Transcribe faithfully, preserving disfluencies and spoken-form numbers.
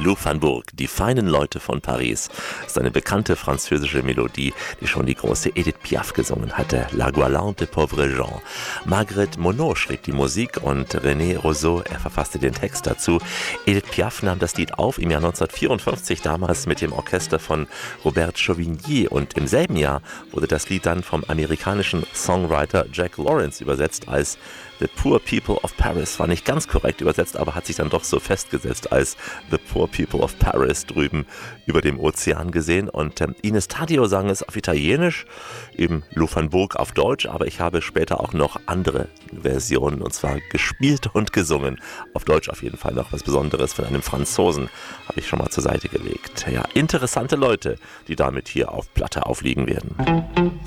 Lou van Bourg, die feinen Leute von Paris. Das ist eine bekannte französische Melodie, die schon die große Edith Piaf gesungen hatte. La Galante Pauvre Jean. Margaret Monod schrieb die Musik und René Rousseau, er verfasste den Text dazu. Edith Piaf nahm das Lied auf im Jahr neunzehnhundertvierundfünfzig, damals mit dem Orchester von Robert Chauvigny, und im selben Jahr wurde das Lied dann vom amerikanischen Songwriter Jack Lawrence übersetzt als The Poor People of Paris. War nicht ganz korrekt übersetzt, aber hat sich dann doch so festgesetzt als The Poor People of Paris drüben über dem Ozean gesehen. Und ähm, Ines Taddeo sang es auf Italienisch, eben Lou van Bourg auf Deutsch, aber ich habe später auch noch andere Versionen, und zwar gespielt und gesungen. Auf Deutsch auf jeden Fall noch was Besonderes von einem Franzosen, habe ich schon mal zur Seite gelegt. Ja, interessante Leute, die damit hier auf Platte aufliegen werden.